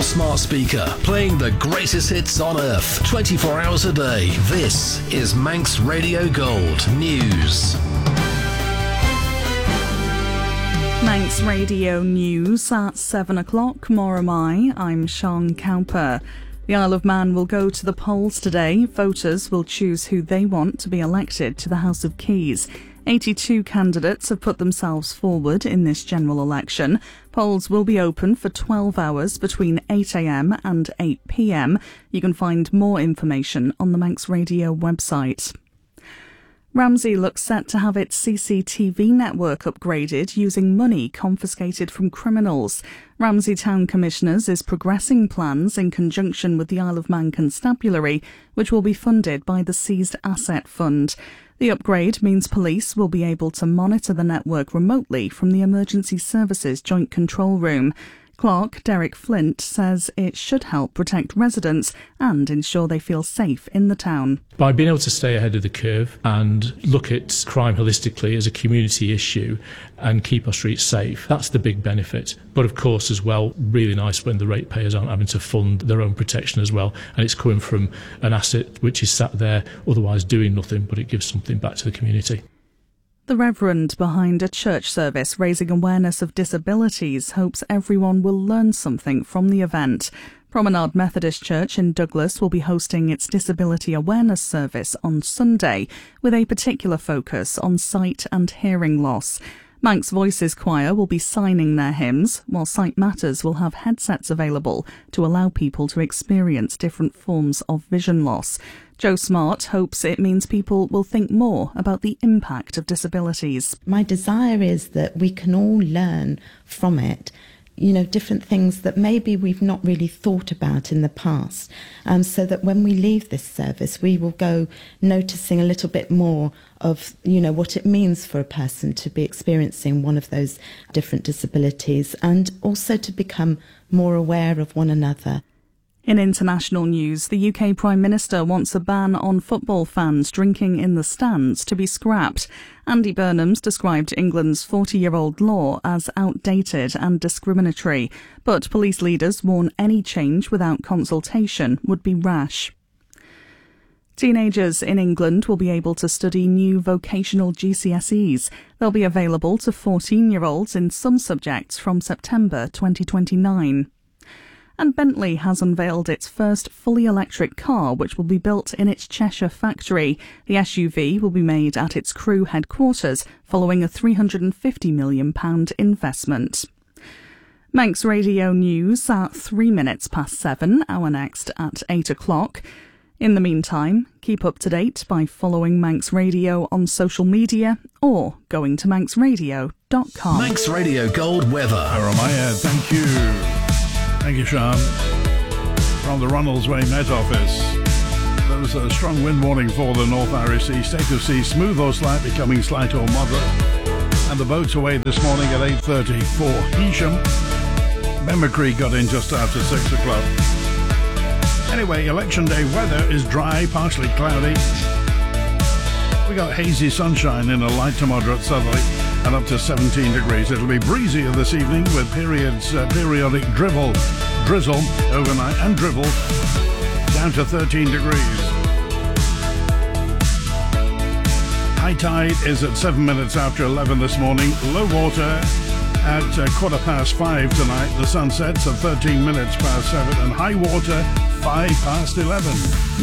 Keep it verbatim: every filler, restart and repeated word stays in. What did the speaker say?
smart speaker, playing the greatest hits on earth, twenty-four hours a day. This is Manx Radio Gold News. Manx Radio News at seven o'clock. More am I. I'm Sean Cowper. The Isle of Man will go to the polls today. Voters will choose who they want to be elected to the House of Keys. eighty-two candidates have put themselves forward in this general election. Polls will be open for twelve hours between eight a m and eight p m. You can find more information on the Manx Radio website. Ramsey looks set to have its C C T V network upgraded using money confiscated from criminals. Ramsey Town Commissioners is progressing plans in conjunction with the Isle of Man Constabulary, which will be funded by the Seized Asset Fund. The upgrade means police will be able to monitor the network remotely from the Emergency Services Joint Control Room. Clerk Derek Flint says it should help protect residents and ensure they feel safe in the town. By being able to stay ahead of the curve and look at crime holistically as a community issue and keep our streets safe, that's the big benefit. But of course as well, really nice when the ratepayers aren't having to fund their own protection as well, and it's coming from an asset which is sat there otherwise doing nothing, but it gives something back to the community. The Reverend behind a church service raising awareness of disabilities hopes everyone will learn something from the event. Promenade Methodist Church in Douglas will be hosting its Disability Awareness Service on Sunday, with a particular focus on sight and hearing loss. Manx Voices Choir will be signing their hymns, while Sight Matters will have headsets available to allow people to experience different forms of vision loss. Joe Smart hopes it means people will think more about the impact of disabilities. My desire is that we can all learn from it, you know, different things that maybe we've not really thought about in the past, um, so that when we leave this service, we will go noticing a little bit more of, you know, what it means for a person to be experiencing one of those different disabilities, and also to become more aware of one another. In international news, the U K Prime Minister wants a ban on football fans drinking in the stands to be scrapped. Andy Burnham's described England's forty-year-old law as outdated and discriminatory, but police leaders warn any change without consultation would be rash. Teenagers in England will be able to study new vocational G C S Es. They'll be available to fourteen-year-olds in some subjects from September twenty twenty-nine. And Bentley has unveiled its first fully electric car, which will be built in its Cheshire factory. The S U V will be made at its Crewe headquarters, following a three hundred fifty million pounds investment. Manx Radio News at three minutes past seven, our next at eight o'clock. In the meantime, keep up to date by following Manx Radio on social media or going to manx radio dot com. Manx Radio Gold Weather. Jeremiah, thank you. Thank you, Sean. From the Ronaldsway Met Office, there's a strong wind warning for the North Irish Sea. State of sea smooth or slight, becoming slight or moderate. And the boat's away this morning at eight thirty for Heysham. Bemacree got in just after six o'clock. Anyway, election day weather is dry, partially cloudy. We got hazy sunshine in a light to moderate southerly and up to seventeen degrees. It'll be breezier this evening with periods, uh, periodic drivel, drizzle overnight and drivel down to thirteen degrees. High tide is at seven minutes after eleven this morning. Low water at uh, quarter past five tonight. The sun sets at thirteen minutes past seven and high water five past eleven.